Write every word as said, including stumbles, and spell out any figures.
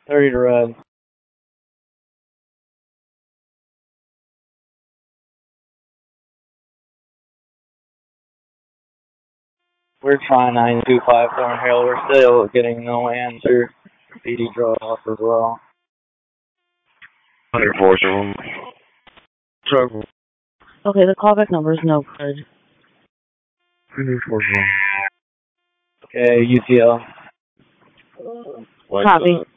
thirty to red. We're trying nine two five Thornhill. We're still getting no answer. P D draw off as well. one hundred four, Trouble. Okay, the callback number is no good. Okay, U T L. Copy.